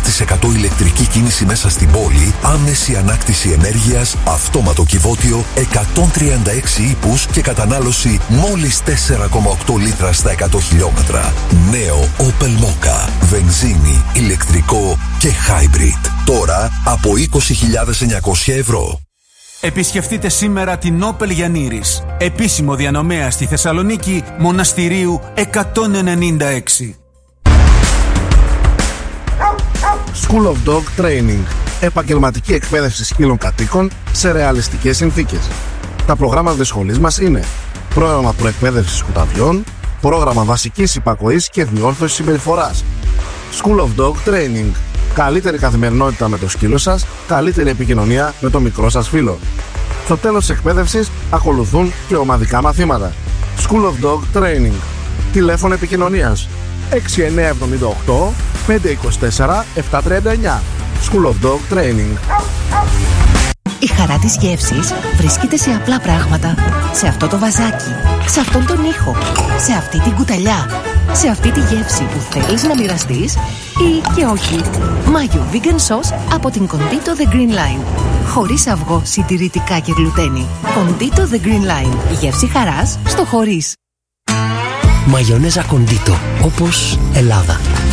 100% ηλεκτρική κίνηση μέσα στην πόλη, άμεση ανάκτηση ενέργειας, αυτόματο κυβότιο, 136 ύπους και κατανάλωση μόλις 4,8 λίτρα στα 100 χιλιόμετρα. Νέο Opel Mokka. Βενζίνη, ηλεκτρικό και hybrid. Τώρα από 20.900 ευρώ. Επισκεφτείτε σήμερα την Opel Γιαννήρης, επίσημο διανομέα στη Θεσσαλονίκη, Μοναστηρίου 196. School of Dog Training. Επαγγελματική εκπαίδευση σκύλων κατοίκων σε ρεαλιστικές συνθήκες. Τα προγράμματα της σχολής μας είναι πρόγραμμα προεκπαίδευσης κουταβιών, πρόγραμμα βασικής υπακοής και διόρθωσης συμπεριφοράς. School of Dog Training. Καλύτερη καθημερινότητα με το σκύλο σας, καλύτερη επικοινωνία με το μικρό σας φίλο. Στο τέλος της εκπαίδευσης ακολουθούν και ομαδικά μαθήματα. School of Dog Training. Τηλέφωνο επικοινωνίας 6978 524 739. School of Dog Training. Η χαρά της γεύσης βρίσκεται σε απλά πράγματα. Σε αυτό το βαζάκι, σε αυτόν τον ήχο, σε αυτή την κουταλιά, σε αυτή τη γεύση που θέλεις να μοιραστείς ή και όχι. Μάγιο Vegan Sauce από την Condito The Green Line. Χωρίς αυγό, συντηρητικά και γλουτένι. Condito The Green Line. Η γεύση χαράς στο χωρίς. Μαγιονέζα Condito, όπως Ελλάδα.